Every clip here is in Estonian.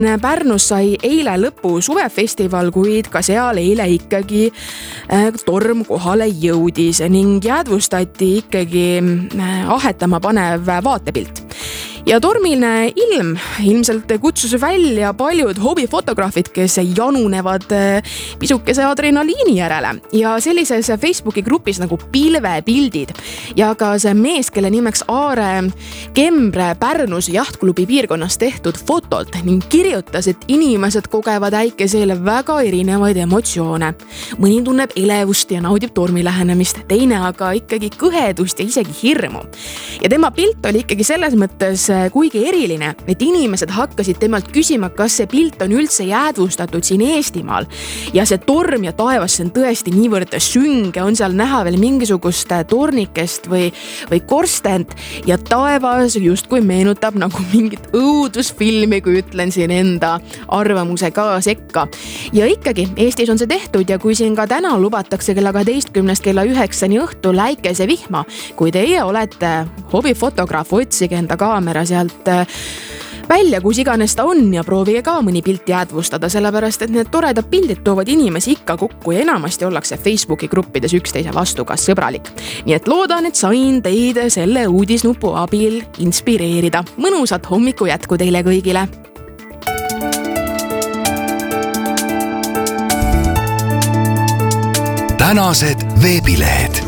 Pärnus sai eile lõpu suvefestival, kuid ka seal eile ikkagi torm kohale jõudis ning jäädvustati ikkagi ahetama panev vaatepilt. Ja tormiline ilm ilmselt kutsus välja paljud hobifotograafid, kes janunevad pisukese adrenaliini järele. Ja sellises Facebooki grupis nagu Pilvepildid ja ka see mees, kelle nimeks Aare Kembre Pärnus jahtklubi piirkonnas tehtud fotolt ning kirjutas, et inimesed kogevad äikesel väga erinevaid emotsioone. Mõni tunneb elevust ja naudib tormi lähenemist, teine aga ikkagi kõhedust ja isegi hirmu. Ja tema pilt oli ikkagi selles mõttes kuigi eriline, et inimesed hakkasid temalt küsima, kas see pilt on üldse jäädvustatud siin Eestimaal. Ja see torm ja taevas, see on tõesti niivõrd sünge, on seal näha veel mingisugust tornikest või korstent ja taevas justkui meenutab nagu mingit õudusfilmi, kui ütlen siin enda arvamuse ka sekka. Ja ikkagi Eestis on see tehtud ja kui siin ka täna lubatakse kella 12 kella 9 õhtul äikese vihma, kui teie olete hobifotograaf, otsige enda kaamera sealt välja, kus iganes ta on ja proovige ka mõni pilt jäädvustada, sellepärast et need toredad pildid toovad inimesi ikka kokku ja enamasti ollakse Facebooki gruppides üksteise vastu ka sõbralik. Nii et loodan, et sain teid selle uudisnupu abil inspireerida. Mõnusat hommiku jätku teile kõigile! Tänased veebilehed.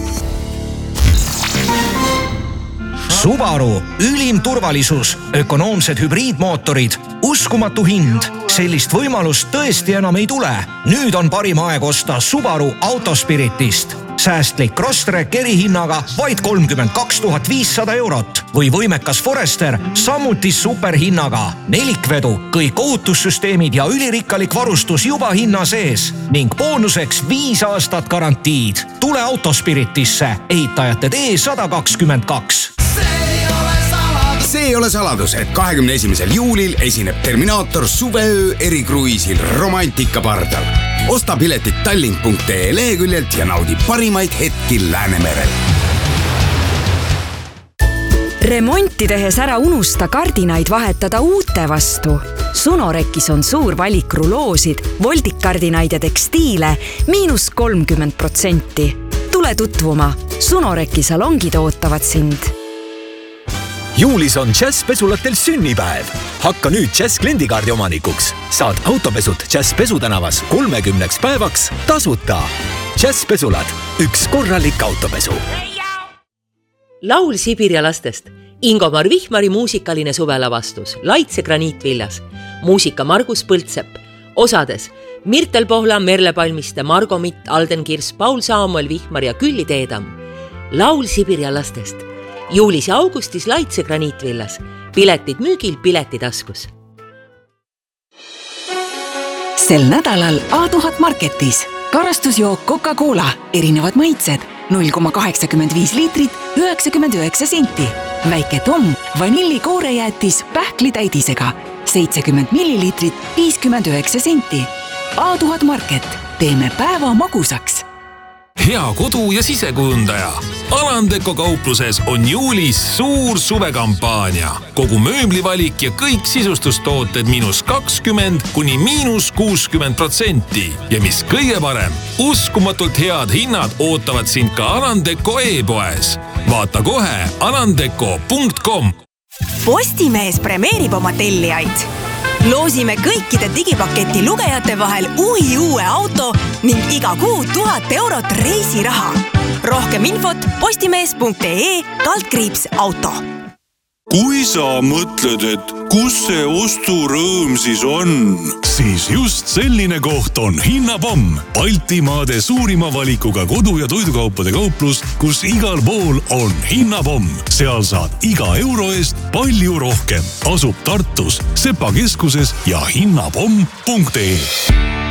Subaru, ülim turvalisus, ökonoomsed hübriidmootorid, uskumatu hind. Sellist võimalust tõesti enam ei tule. Nüüd on parim aeg osta Subaru Autospiritist. Säästlik Crosstrek erihinnaga vaid 32 500 eurot või võimekas Forester samuti superhinnaga. Nelikvedu, kõik ohutussüsteemid ja ülirikkalik varustus juba hinna sees ning boonuseks 5 aastat garantiid. Tule Autospiritisse, ehitajate tee 122. See ei ole saladus, et 21. juulil esineb Terminaator suveöö erikruiisil Romantika pardal. Osta piletid tallink.ee leheküljelt ja naudi parimaid hetki Läänemerel. Remonti tehes ära unusta kardinaid vahetada uute vastu. Sunorekis on suur valik ruloosid, voldikkardinaid ja tekstiile –30%. Tule tutvuma, Sunoreki salongid ootavad sind. Juulis on Jazz pesulatel sünnipäev. Hakka nüüd Jazz kliendikaardi omanikuks. Saad autopesud Jazz pesutänavas 30 päevaks tasuta. Jazz pesulad, üks korralik autopesu. Laul Sibiria lastest. Ingomar Vihmari muusikaline suvelavastus. Laitse graniitvillas. Muusika Margus Põltsepp. Osades Mirtel Pohla, Merle Palmiste, Margo Mitt, Alden Kirs, Paul Saamuel Vihmar ja Külli Teedam. Laul Sibiria lastest. Juulis ja augustis Laitse graniitvillas. Piletid müügil, piletitaskus. Sel nädalal A1000 Marketis. Karastusjook Coca-Cola. Erinevad maitsed. 0,85 liitrit, 99 senti. Väike Tom, vanillikoorejäätis pähklitäidisega. 70 milliliitrit, 59 senti. A1000 Market. Teeme päeva magusaks. Hea kodu- ja sisekujundaja. Alandeko kaupluses on juulis suur suvekampaania. Kogu mööblivalik ja kõik sisustustooted -20 kuni -60%. Ja mis kõige parem, uskumatult head hinnad ootavad sind ka Alandeko e-poes. Vaata kohe alandeko.com. Postimees premeerib oma tellijaid. Loosime kõikide digipaketi lugejate vahel uue auto ning iga kuu 1000 eurot reisiraha. Rohkem infot postimees.ee/auto. Kui sa mõtled, et kus see osturõõm siis on, siis just selline koht on Hinnapomm. Baltimaade suurima valikuga kodu- ja toidukaupade kauplus, kus igal pool on Hinnapomm. Seal saad iga euro eest palju rohkem. Asub Tartus, Sepa keskuses ja hinnapomm.ee.